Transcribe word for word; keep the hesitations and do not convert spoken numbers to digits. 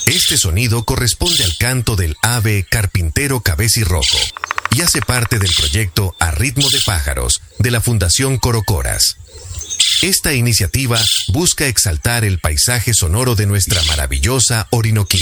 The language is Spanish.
Este sonido corresponde al canto del ave carpintero cabecirrojo y hace parte del proyecto A Ritmo de Pájaros de la Fundación Corocoras. Esta iniciativa busca exaltar el paisaje sonoro de nuestra maravillosa Orinoquía.